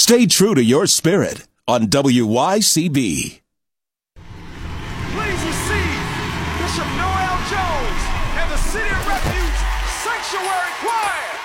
Stay true to your spirit on WYCB. Please receive Bishop Noel Jones and the City of Refuge Sanctuary Choir.